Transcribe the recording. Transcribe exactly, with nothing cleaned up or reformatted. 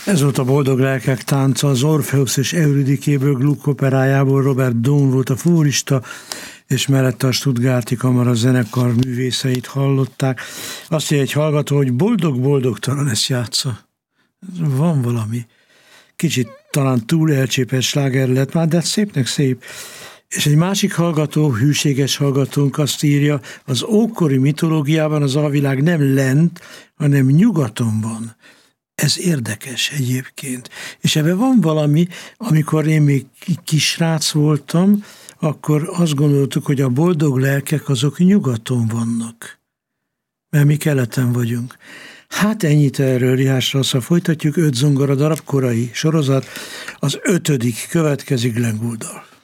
Ez volt a Boldog Lelkek tánca, az Orpheus és Eurydikéből, Gluck operájából. Robert Dawn volt a fúrista, és mellette a Stuttgarti Kamara zenekar művészeit hallották. Azt mondja egy hallgató, hogy boldog-boldogtalan ezt játsza. Van valami. Kicsit talán túl elcsépelt sláger lett már, de szépnek szép. És egy másik hallgató, hűséges hallgatónk azt írja, az ókori mitológiában az alvilág nem lent, hanem nyugaton van. Ez érdekes egyébként. És ebben van valami, amikor én még kisrác voltam, akkor azt gondoltuk, hogy a boldog lelkek azok nyugaton vannak. Mert mi keleten vagyunk. Hát ennyit erről, Richard Strauss-szal folytatjuk, öt zongora darab, korai sorozat, az ötödik következik, Glenn Gouldal.